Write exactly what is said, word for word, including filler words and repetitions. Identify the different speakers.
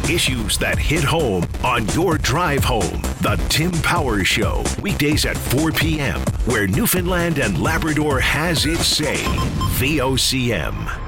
Speaker 1: Issues that hit home on your drive home. The Tim Powers Show, weekdays at four p.m., where Newfoundland and Labrador has its say. V O C M.